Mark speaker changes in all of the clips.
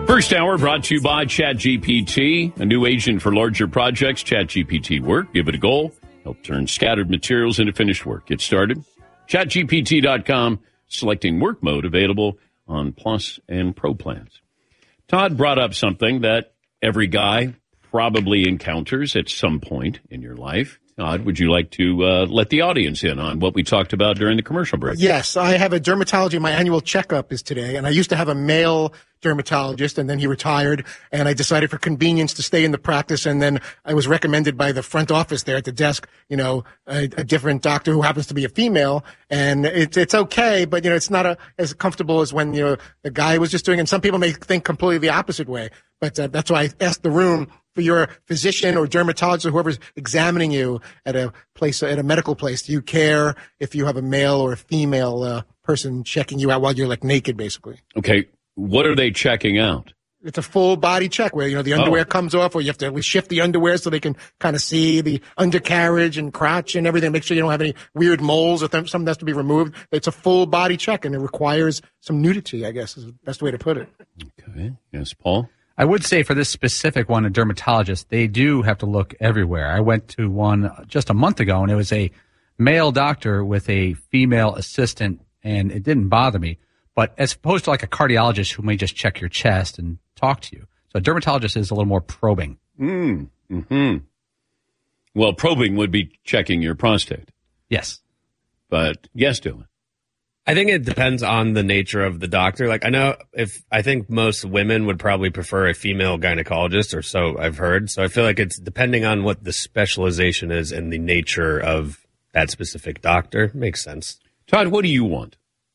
Speaker 1: First hour brought to you by ChatGPT, a new agent for larger projects. ChatGPT Work. Give it a go. Help turn scattered materials into finished work. Get started. ChatGPT.com. Selecting work mode available on Plus and Pro plans. Todd brought up something that every guy probably encounters at some point in your life. Todd, would you like to let the audience in on what we talked about during the commercial break?
Speaker 2: Yes, I have a dermatology. My annual checkup is today, and I used to have a male dermatologist, and then he retired, and I decided for convenience to stay in the practice, and then I was recommended by the front office there at the desk, a different doctor who happens to be a female, and it's okay, but, it's not as comfortable as when, the guy was just doing it. And some people may think completely the opposite way, but that's why I asked the room for your physician or dermatologist or whoever's examining you at a place, at a medical place. Do you care if you have a male or a female person checking you out while you're naked, basically?
Speaker 1: Okay. What are they checking out?
Speaker 2: It's a full body check where, the underwear comes off, or you have to at least shift the underwear so they can kind of see the undercarriage and crotch and everything. Make sure you don't have any weird moles or something that has to be removed. It's a full body check, and it requires some nudity, I guess, is the best way to put it.
Speaker 1: Okay. Yes, Paul?
Speaker 3: I would say for this specific one, a dermatologist, they do have to look everywhere. I went to one just a month ago, and it was a male doctor with a female assistant, and it didn't bother me. But as opposed to a cardiologist who may just check your chest and talk to you. So a dermatologist is a little more probing.
Speaker 1: Mm-hmm. Well, probing would be checking your prostate.
Speaker 3: Yes.
Speaker 1: But yes, Dylan.
Speaker 4: I think it depends on the nature of the doctor. I think most women would probably prefer a female gynecologist, or so I've heard. So I feel like it's depending on what the specialization is and the nature of that specific doctor. Makes sense.
Speaker 1: Todd, what do you want?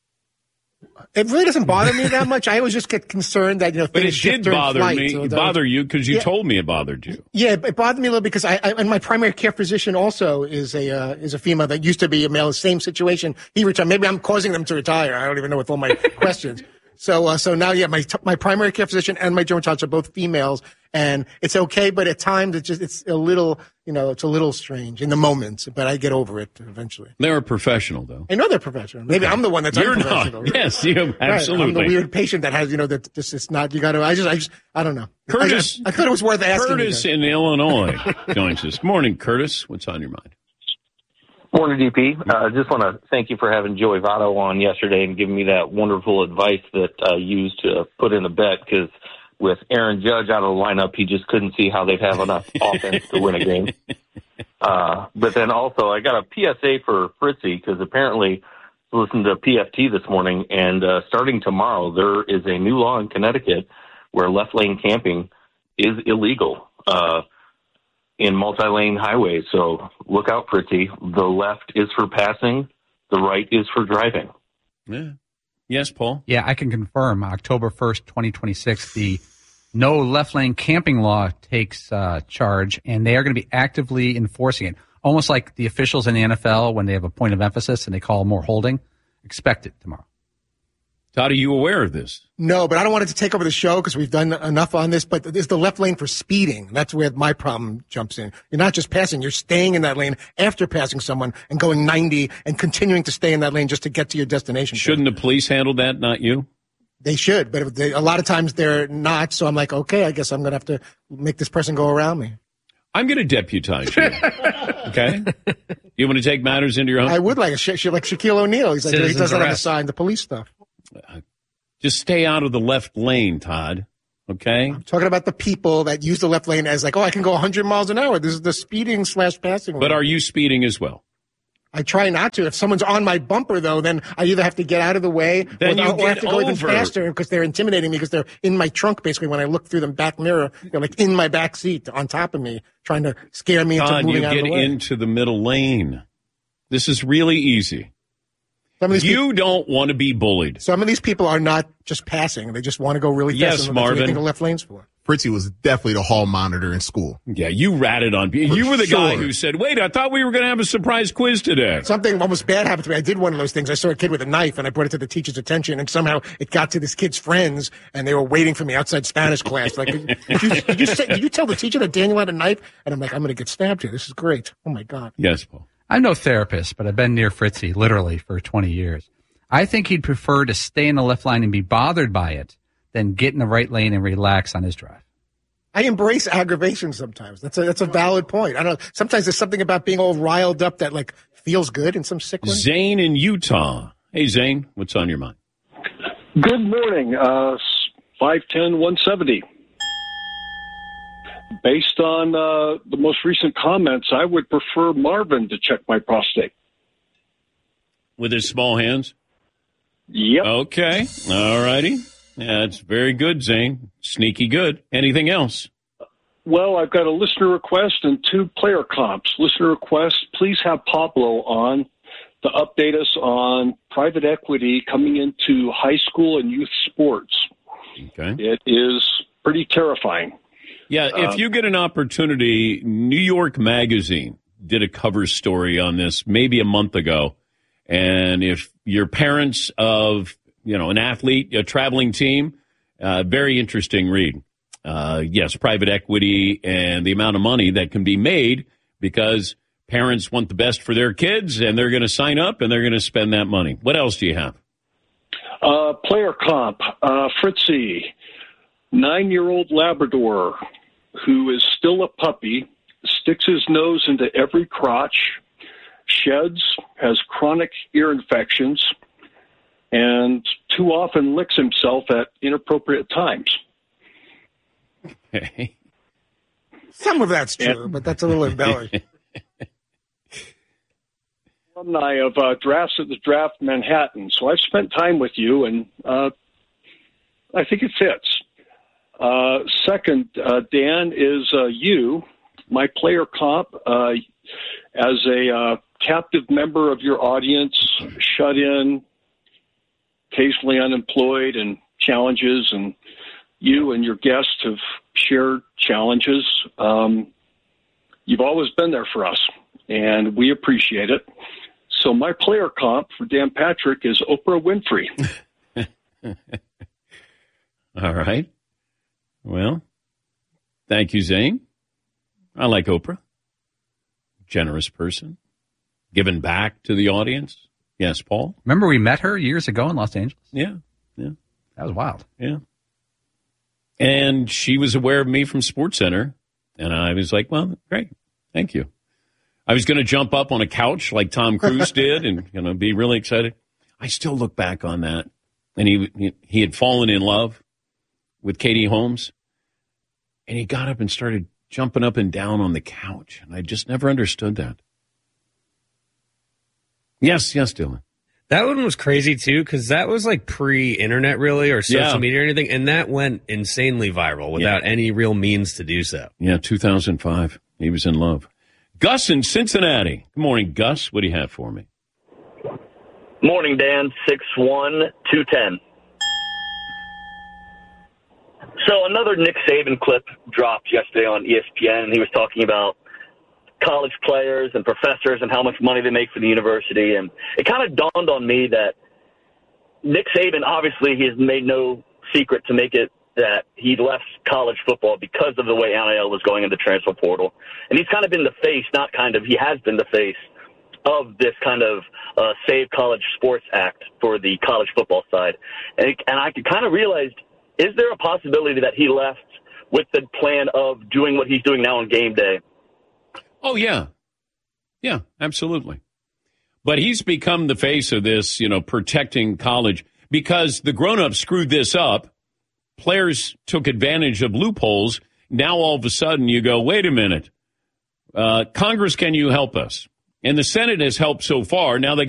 Speaker 2: It really doesn't bother me that much. I always just get concerned that,
Speaker 1: But it did bother me.
Speaker 2: So
Speaker 1: bother you because you told me it bothered you.
Speaker 2: Yeah, it bothered me a little because and my primary care physician also is a female that used to be a male. Same situation. He retired. Maybe I'm causing them to retire. I don't even know with all my questions. So now, my primary care physician and my dermatologist are both females, and it's okay. But at times, it's a little, it's a little strange in the moment. But I get over it eventually.
Speaker 1: They're a professional, though.
Speaker 2: I know they're professional. Maybe I'm the one that's
Speaker 1: You're
Speaker 2: unprofessional.
Speaker 1: not. Yes, you absolutely.
Speaker 2: Right. I'm the weird patient that has, that this is not. You got to. I don't know.
Speaker 1: Curtis,
Speaker 2: I thought it was worth asking.
Speaker 1: Curtis in Illinois joins us. Morning, Curtis. What's on your mind?
Speaker 5: Morning, DP. Just want to thank you for having Joey Votto on yesterday and giving me that wonderful advice that I used to put in a bet, because with Aaron Judge out of the lineup, he just couldn't see how they'd have enough offense to win a game. But then also, I got a PSA for Fritzy, because apparently I listened to PFT this morning, and starting tomorrow, there is a new law in Connecticut where left lane camping is illegal in multi-lane highways. So look out, Fritzy. The left is for passing. The right is for driving.
Speaker 1: Yeah. Yes, Paul?
Speaker 3: Yeah, I can confirm October 1st, 2026, the no left lane camping law takes charge, and they are going to be actively enforcing it. Almost like the officials in the NFL when they have a point of emphasis and they call more holding. Expect it tomorrow.
Speaker 1: Todd, are you aware of this?
Speaker 2: No, but I don't want it to take over the show because we've done enough on this. But it's the left lane for speeding. That's where my problem jumps in. You're not just passing. You're staying in that lane after passing someone and going 90 and continuing to stay in that lane just to get to your destination.
Speaker 1: Shouldn't the police handle that, not you?
Speaker 2: They should, but a lot of times they're not. So I'm like, okay, I guess I'm going to have to make this person go around me.
Speaker 1: I'm going to deputize you. Okay? You want to take matters into your own?
Speaker 2: I would like Shaquille O'Neal. He's like, he does that on the side, the police stuff.
Speaker 1: Just stay out of the left lane, Todd. Okay?
Speaker 2: I'm talking about the people that use the left lane as I can go 100 miles an hour. This is the speeding / passing lane.
Speaker 1: But are you speeding as well?
Speaker 2: I try not to. If someone's on my bumper, though, then I either have to get out of the way or have to go even faster because they're intimidating me because they're in my trunk, basically, when I look through the back mirror. They're like in my back seat on top of me, trying to scare me into moving out of the way.
Speaker 1: You get into the middle lane. This is really easy. You don't want to be bullied.
Speaker 2: Some of these people are not just passing. They just want to go really fast.
Speaker 1: Yes, Marvin.
Speaker 2: That's what they think the left lane's for.
Speaker 6: Fritzy was definitely the hall monitor in school.
Speaker 1: Yeah, you ratted on people. You were the guy who said, wait, I thought we were going to have a surprise quiz today.
Speaker 2: Something almost bad happened to me. I did one of those things. I saw a kid with a knife, and I brought it to the teacher's attention, and somehow it got to this kid's friends, and they were waiting for me outside Spanish class. Like, did you tell the teacher that Daniel had a knife? And I'm like, I'm going to get stabbed here. This is great. Oh, my God.
Speaker 1: Yes, Paul.
Speaker 3: I'm no therapist, but I've been near Fritzy, literally, for 20 years. I think he'd prefer to stay in the left line and be bothered by it then get in the right lane and relax on his drive.
Speaker 2: I embrace aggravation sometimes. That's a valid point. I don't know. Sometimes there's something about being all riled up that like feels good in some sick way.
Speaker 1: Zane in Utah. Hey, Zane, what's on your mind?
Speaker 7: Good morning. 5'10", 170. Based on the most recent comments, I would prefer Marvin to check my prostate.
Speaker 1: With his small hands?
Speaker 7: Yep.
Speaker 1: Okay. All righty. That's very good, Zane. Sneaky good. Anything else?
Speaker 7: Well, I've got a listener request and 2 player comps. Listener request, please have Pablo on to update us on private equity coming into high school and youth sports.
Speaker 1: Okay.
Speaker 7: It is pretty terrifying.
Speaker 1: Yeah, if you get an opportunity, New York Magazine did a cover story on this maybe a month ago. And if you're parents of, an athlete, a traveling team, very interesting read. Yes, private equity and the amount of money that can be made because parents want the best for their kids and they're going to sign up and they're going to spend that money. What else do you have?
Speaker 7: Player comp, Fritzy, 9-year-old Labrador who is still a puppy, sticks his nose into every crotch, sheds, has chronic ear infections, and too often licks himself at inappropriate times.
Speaker 1: Okay.
Speaker 2: Some of that's true, but that's a little embellished.
Speaker 7: Alumni of Drafts at the Draft Manhattan. So I've spent time with you, and I think it fits. Second, Dan, is you, my player comp, as a captive member of your audience, shut in, occasionally unemployed, and challenges, and you and your guests have shared challenges. You've always been there for us, and we appreciate it. So my player comp for Dan Patrick is Oprah Winfrey.
Speaker 1: All right. Well, thank you, Zane. I like Oprah. Generous person. Giving back to the audience. Yes, Paul?
Speaker 3: Remember we met her years ago in Los Angeles?
Speaker 1: Yeah.
Speaker 3: That was wild.
Speaker 1: Yeah. And she was aware of me from SportsCenter. And I was like, well, great. Thank you. I was going to jump up on a couch like Tom Cruise did and be really excited. I still look back on that. And he had fallen in love with Katie Holmes. And he got up and started jumping up and down on the couch. And I just never understood that. Yes, Dylan.
Speaker 4: That one was crazy, too, because that was like pre-internet, really, or social media or anything. And that went insanely viral without any real means to do so.
Speaker 1: Yeah, 2005. He was in love. Gus in Cincinnati. Good morning, Gus. What do you have for me?
Speaker 8: Morning, Dan. 6'1", 210. So another Nick Saban clip dropped yesterday on ESPN, and he was talking about college players and professors and how much money they make for the university. And it kind of dawned on me that Nick Saban, obviously, he has made no secret to make it that he left college football because of the way NIL was going in the transfer portal. And he's kind of been the face, he has been the face of this kind of Save College Sports Act for the college football side. And I kind of realized, is there a possibility that he left with the plan of doing what he's doing now on game day?
Speaker 1: Oh, yeah. Yeah, absolutely. But he's become the face of this, protecting college because the grown-ups screwed this up. Players took advantage of loopholes. Now all of a sudden you go, wait a minute. Congress, can you help us? And the Senate has helped so far. Now they